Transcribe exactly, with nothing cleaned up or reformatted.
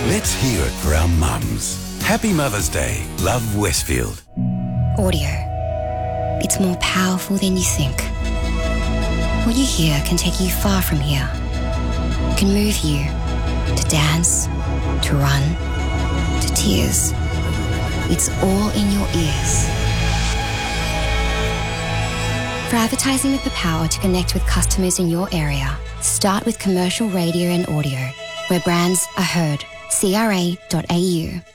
Let's hear it for our mums. Happy Mother's Day. Love, Westfield. Audio. It's more powerful than you think. What you hear can take you far from here. It can move you to dance, to run, to tears. It's all in your ears. For advertising with the power to connect with customers in your area, start with commercial radio and audio, where brands are heard. C R A dot A U